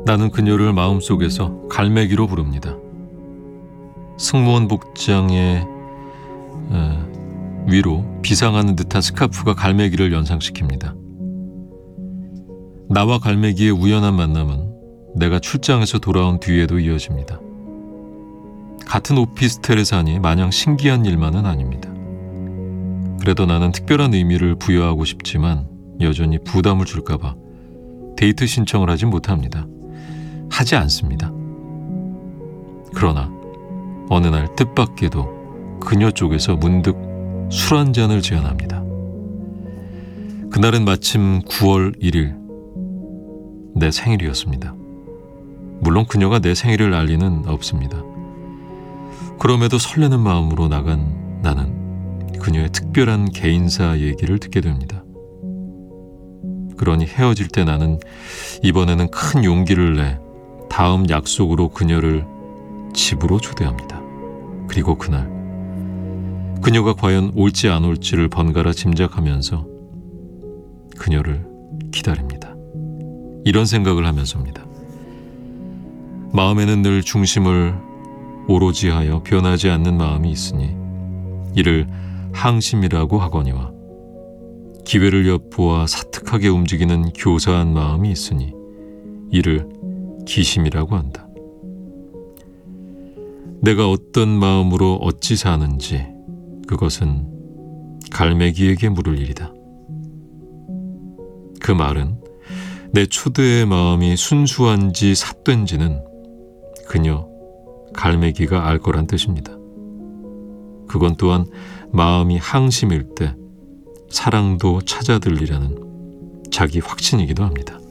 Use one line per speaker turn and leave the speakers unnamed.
나는 그녀를 마음속에서 갈매기로 부릅니다. 승무원 복장의 위로 비상하는 듯한 스카프가 갈매기를 연상시킵니다. 나와 갈매기의 우연한 만남은 내가 출장에서 돌아온 뒤에도 이어집니다. 같은 오피스텔에 사니 마냥 신기한 일만은 아닙니다. 그래도 나는 특별한 의미를 부여하고 싶지만 여전히 부담을 줄까봐 데이트 신청을 하지 못합니다. 하지 않습니다. 그러나 어느 날 뜻밖에도 그녀 쪽에서 문득 술 한 잔을 제안합니다. 그날은 마침 9월 1일 내 생일이었습니다. 물론 그녀가 내 생일을 알 리는 없습니다. 그럼에도 설레는 마음으로 나간 나는 그녀의 특별한 개인사 얘기를 듣게 됩니다. 그러니 헤어질 때 나는 이번에는 큰 용기를 내 다음 약속으로 그녀를 집으로 초대합니다. 그리고 그날 그녀가 과연 올지 안 올지를 번갈아 짐작하면서 그녀를 기다립니다. 이런 생각을 하면서입니다. 마음에는 늘 중심을 오로지 하여 변하지 않는 마음이 있으니 이를 항심이라고 하거니와 기회를 엿보아 사특하게 움직이는 교사한 마음이 있으니 이를 기심이라고 한다. 내가 어떤 마음으로 어찌 사는지 그것은 갈매기에게 물을 일이다. 그 말은 내 초대의 마음이 순수한지 삿된지는 그녀 갈매기가 알 거란 뜻입니다. 그건 또한 마음이 항심일 때 사랑도 찾아들리라는 자기 확신이기도 합니다.